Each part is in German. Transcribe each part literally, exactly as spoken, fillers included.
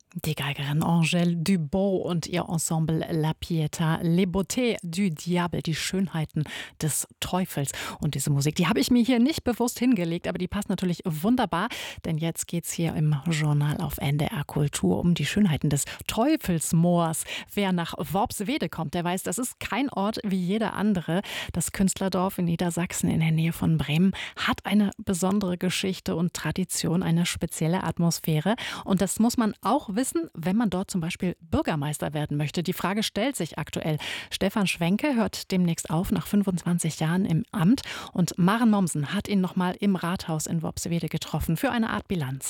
Die Geigerin Angèle Dubon und ihr Ensemble La Pietà, Les Beautés du Diable, die Schönheiten des Teufels. Und diese Musik, die habe ich mir hier nicht bewusst hingelegt, aber die passt natürlich wunderbar, denn jetzt geht es hier im Journal auf N D R Kultur um die Schönheiten des Teufelsmoors. Wer nach Worpswede kommt, der weiß, das ist kein Ort wie jeder andere. Das Künstlerdorf in Niedersachsen in der Nähe von Bremen hat eine besondere Geschichte und Tradition, eine spezielle Atmosphäre. Und das muss man auch wissen, wenn man dort zum Beispiel Bürgermeister werden möchte. Die Frage stellt sich aktuell. Stefan Schwenke hört demnächst auf nach fünfundzwanzig Jahren im Amt und Maren Mommsen hat ihn noch mal im Rathaus in Worpswede getroffen für eine Art Bilanz.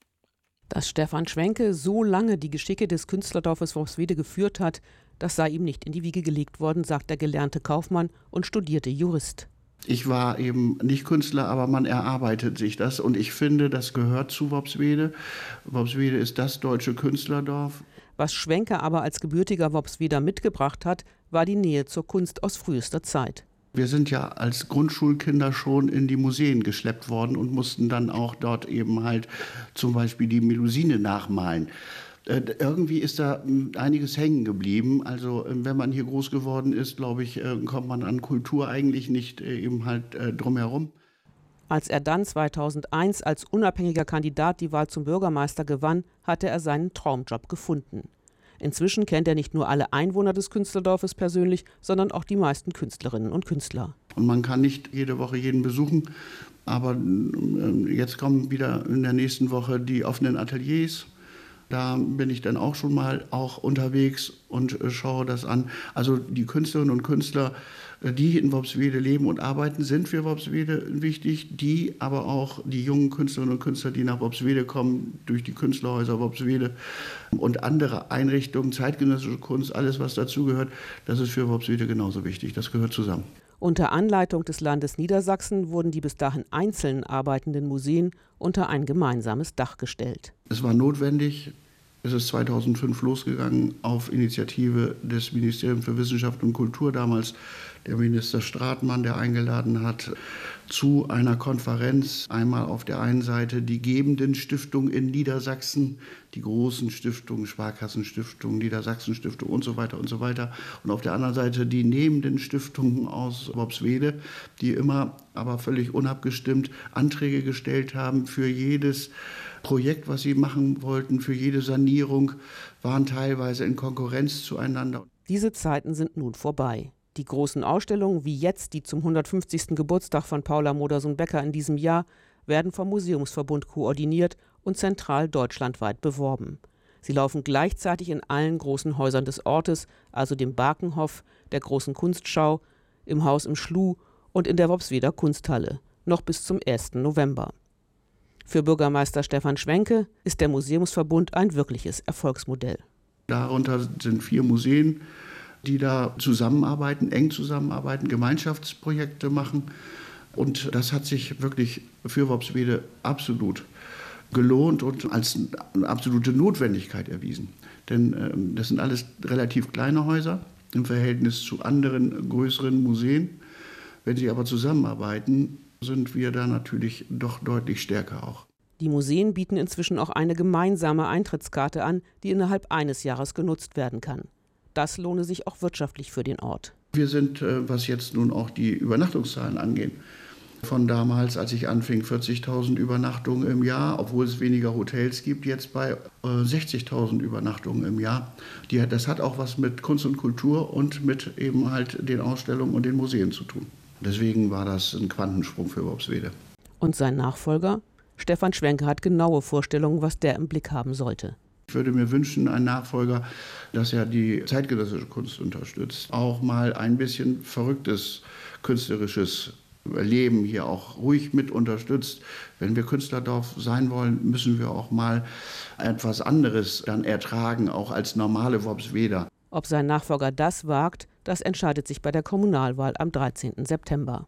Dass Stefan Schwenke so lange die Geschicke des Künstlerdorfes Worpswede geführt hat, das sei ihm nicht in die Wiege gelegt worden, sagt der gelernte Kaufmann und studierte Jurist. Ich war eben nicht Künstler, aber man erarbeitet sich das. Und ich finde, das gehört zu Worpswede. Worpswede ist das deutsche Künstlerdorf. Was Schwenke aber als gebürtiger Worpsweder mitgebracht hat, war die Nähe zur Kunst aus frühester Zeit. Wir sind ja als Grundschulkinder schon in die Museen geschleppt worden und mussten dann auch dort eben halt zum Beispiel die Melusine nachmalen. Äh, irgendwie ist da äh, einiges hängen geblieben. Also äh, wenn man hier groß geworden ist, glaube ich, äh, kommt man an Kultur eigentlich nicht äh, eben halt äh, drumherum. Als er dann zweitausendeins als unabhängiger Kandidat die Wahl zum Bürgermeister gewann, hatte er seinen Traumjob gefunden. Inzwischen kennt er nicht nur alle Einwohner des Künstlerdorfes persönlich, sondern auch die meisten Künstlerinnen und Künstler. Und man kann nicht jede Woche jeden besuchen, aber äh, jetzt kommen wieder in der nächsten Woche die offenen Ateliers. Da bin ich dann auch schon mal auch unterwegs und äh, schaue das an. Also die Künstlerinnen und Künstler, äh, die in Worpswede leben und arbeiten, sind für Worpswede wichtig. Die, aber auch die jungen Künstlerinnen und Künstler, die nach Worpswede kommen, durch die Künstlerhäuser Worpswede und andere Einrichtungen, zeitgenössische Kunst, alles was dazugehört, das ist für Worpswede genauso wichtig. Das gehört zusammen. Unter Anleitung des Landes Niedersachsen wurden die bis dahin einzeln arbeitenden Museen unter ein gemeinsames Dach gestellt. Es war notwendig. Es ist zweitausendfünf losgegangen auf Initiative des Ministeriums für Wissenschaft und Kultur, damals der Minister Stratmann, der eingeladen hat zu einer Konferenz. Einmal auf der einen Seite die gebenden Stiftungen in Niedersachsen, die großen Stiftungen, Sparkassenstiftung, Niedersachsenstiftung und so weiter und so weiter. Und auf der anderen Seite die nehmenden Stiftungen aus Worpswede, die immer, aber völlig unabgestimmt Anträge gestellt haben für jedes Projekt, was sie machen wollten, für jede Sanierung, waren teilweise in Konkurrenz zueinander. Diese Zeiten sind nun vorbei. Die großen Ausstellungen, wie jetzt die zum hundertfünfzigsten Geburtstag von Paula Modersohn-Becker in diesem Jahr, werden vom Museumsverbund koordiniert und zentral deutschlandweit beworben. Sie laufen gleichzeitig in allen großen Häusern des Ortes, also dem Barkenhof, der Großen Kunstschau, im Haus im Schluh und in der Worpsweder Kunsthalle, noch bis zum ersten November. Für Bürgermeister Stefan Schwenke ist der Museumsverbund ein wirkliches Erfolgsmodell. Darunter sind vier Museen, die da zusammenarbeiten, eng zusammenarbeiten, Gemeinschaftsprojekte machen. Und das hat sich wirklich für Worpswede absolut gelohnt und als eine absolute Notwendigkeit erwiesen. Denn ähm, das sind alles relativ kleine Häuser im Verhältnis zu anderen größeren Museen. Wenn sie aber zusammenarbeiten, sind wir da natürlich doch deutlich stärker auch. Die Museen bieten inzwischen auch eine gemeinsame Eintrittskarte an, die innerhalb eines Jahres genutzt werden kann. Das lohne sich auch wirtschaftlich für den Ort. Wir sind, was jetzt nun auch die Übernachtungszahlen angeht, von damals, als ich anfing, vierzigtausend Übernachtungen im Jahr, obwohl es weniger Hotels gibt, jetzt bei sechzigtausend Übernachtungen im Jahr. Die, das hat auch was mit Kunst und Kultur und mit eben halt den Ausstellungen und den Museen zu tun. Deswegen war das ein Quantensprung für Worpswede. Und sein Nachfolger? Stefan Schwenke hat genaue Vorstellungen, was der im Blick haben sollte. Ich würde mir wünschen, ein Nachfolger, dass er die zeitgenössische Kunst unterstützt. Auch mal ein bisschen verrücktes künstlerisches Leben hier auch ruhig mit unterstützt. Wenn wir Künstlerdorf sein wollen, müssen wir auch mal etwas anderes dann ertragen, auch als normale Worpsweder. Ob sein Nachfolger das wagt, das entscheidet sich bei der Kommunalwahl am dreizehnten September.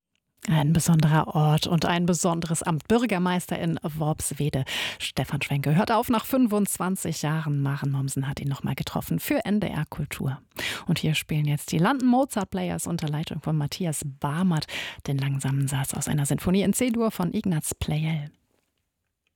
Ein besonderer Ort und ein besonderes Amt. Bürgermeister in Worpswede. Stefan Schwenke hört auf nach fünfundzwanzig Jahren. Maren Mommsen hat ihn noch mal getroffen für N D R Kultur. Und hier spielen jetzt die London Mozart Players unter Leitung von Matthias Barmert den langsamen Satz aus einer Sinfonie in C-Dur von Ignaz Pleyel.